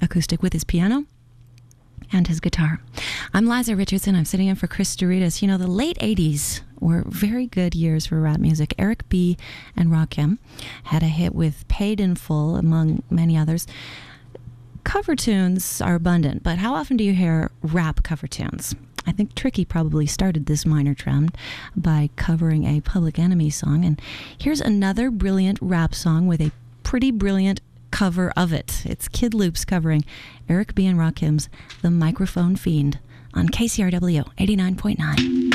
acoustic with his piano and his guitar. I'm Liza Richardson. I'm sitting in for Chris Doritas. You know, the late 80s were very good years for rap music. Eric B. and Rakim had a hit with Paid in Full, among many others. Cover tunes are abundant, but how often do you hear rap cover tunes? I think Tricky probably started this minor trend by covering a Public Enemy song. And here's another brilliant rap song with a pretty brilliant cover of it. It's Kid Loops covering Eric B. and Rakim's The Microphone Fiend on KCRW 89.9.